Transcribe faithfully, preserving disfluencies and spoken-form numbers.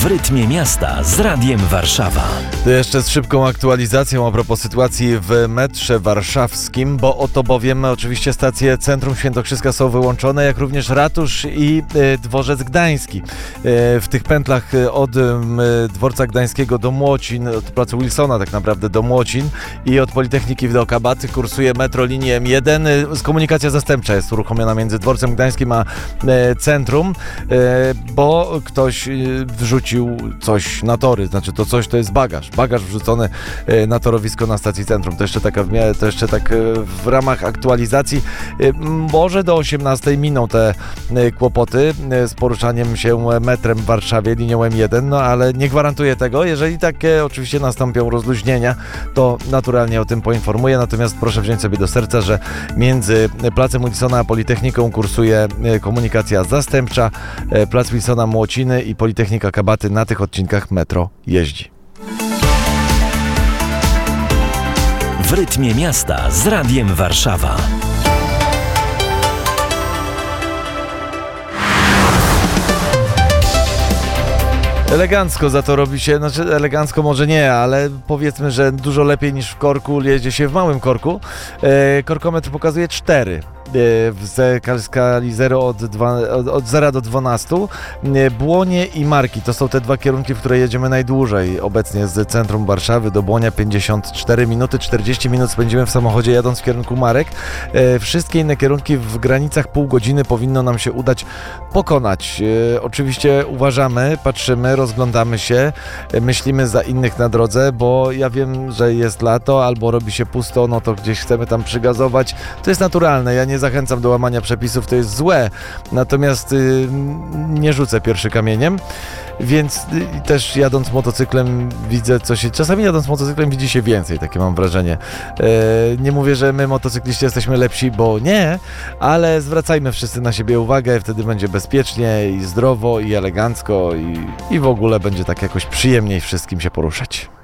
rytmie miasta z Radiem Warszawa. To jeszcze z szybką aktualizacją a propos sytuacji w metrze warszawskim, bo oto bowiem oczywiście stacje Centrum Świętokrzyska są wyłączone, jak również Ratusz i y, Dworzec Gdański. Y, w tych pętlach od y, Dworca Gdańskiego do Młocin, od placu Wilsona tak naprawdę do Młocin i od Politechniki do Kabaty kursuje metro linii M jeden. Y, komunikacja zastępcza jest uruchomiona między Dworcem Gdańskim a y, Centrum, y, bo ktoś y, wrzucił coś na tory, znaczy to coś to jest bagaż, bagaż wrzucony na torowisko na stacji Centrum. To jeszcze, taka, to jeszcze tak w ramach aktualizacji, może do osiemnastej miną te kłopoty z poruszaniem się metrem w Warszawie, linią M jeden, no ale nie gwarantuję tego. Jeżeli takie oczywiście nastąpią rozluźnienia, to naturalnie o tym poinformuję, natomiast proszę wziąć sobie do serca, że między placem Wilsona a Politechniką kursuje komunikacja zastępcza. Plac Wilsona, Młociny i Politechnika Kabaty na tych odcinkach metro jeździ. W rytmie miasta z Radiem Warszawa. Elegancko za to robi się, znaczy elegancko może nie, ale powiedzmy, że dużo lepiej niż w korku jedzie się w małym korku. E, korkometr pokazuje cztery. E, w skali zero od, od, od zera do dwunastu. E, Błonie i Marki to są te dwa kierunki, w które jedziemy najdłużej. Obecnie z centrum Warszawy do Błonia pięćdziesiąt cztery minuty, czterdzieści minut spędzimy w samochodzie jadąc w kierunku Marek. E, wszystkie inne kierunki w granicach pół godziny powinno nam się udać pokonać. E, oczywiście uważamy, patrzymy, rozglądamy się, myślimy za innych na drodze, bo ja wiem, że jest lato albo robi się pusto, no to gdzieś chcemy tam przygazować. To jest naturalne, ja nie zachęcam do łamania przepisów, to jest złe, natomiast yy, nie rzucę pierwszy kamieniem, więc yy, też jadąc motocyklem widzę, co się, czasami jadąc motocyklem widzi się więcej, takie mam wrażenie. Yy, nie mówię, że my motocykliści jesteśmy lepsi, bo nie, ale zwracajmy wszyscy na siebie uwagę, wtedy będzie bezpiecznie i zdrowo i elegancko i, i w ogóle będzie tak jakoś przyjemniej wszystkim się poruszać.